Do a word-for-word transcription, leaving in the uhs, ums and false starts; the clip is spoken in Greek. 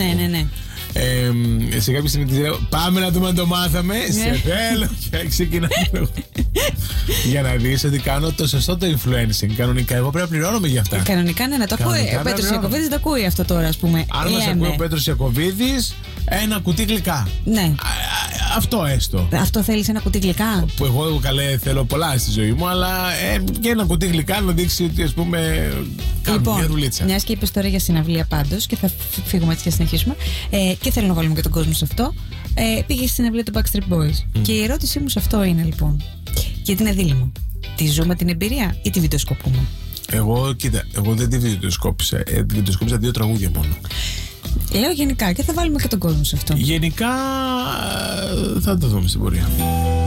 Ναι, ναι, ναι. Ε, σε κάποια στιγμή τη λέω: πάμε να δούμε αν το μάθαμε. Σε θέλω. Και ξεκινάμε. Για να δεις ότι κάνω το σωστό το influencing. Κανονικά, εγώ πρέπει να πληρώνομαι για αυτά. Κανονικά, ναι, να το ακούει. Ο Πέτρος Ιακωβίδης το ακούει αυτό τώρα, ας πούμε. Αν μας ακούει ο Πέτρος Ιακωβίδης, ένα κουτί γλυκά. Ναι. Α, αυτό έστω. Αυτό θέλεις, ένα κουτί γλυκά? Που εγώ καλέ θέλω πολλά στη ζωή μου, αλλά ε, και ένα κουτί γλυκά να δείξει ότι, ας πούμε, κάνω λοιπόν, μια ρουλίτσα. μιας και είπες τώρα για συναυλία πάντως, και θα φύγουμε έτσι και συνεχίσουμε. Ε, και θέλω να βάλουμε και τον κόσμο σε αυτό. Ε, πήγε στη συναυλία του Backstreet Boys. Mm. Και η ερώτησή μου σε αυτό είναι λοιπόν, γιατί είναι δίλημο. Τη ζούμε την εμπειρία ή τη βιντεοσκοπούμε? Εγώ, κοίτα, εγώ δεν τη βιντεοσκόπησα. Ε, τη βιντεοσκόπησα δύο τραγούδια μόνο. Λέω γενικά και θα βάλουμε και τον κόσμο σε αυτό. Γενικά θα το δούμε στην πορεία.